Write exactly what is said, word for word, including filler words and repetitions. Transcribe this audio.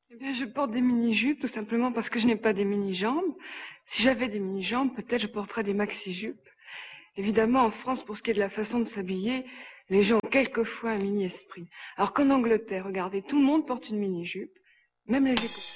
Eh bien, je porte des mini-jupes tout simplement parce que je n'ai pas des mini-jambes. Si j'avais des mini-jambes, peut-être je porterais des maxi-jupes. Évidemment, en France, pour ce qui est de la façon de s'habiller, les gens ont quelquefois un mini-esprit. Alors qu'en Angleterre, regardez, tout le monde porte une mini-jupe, même les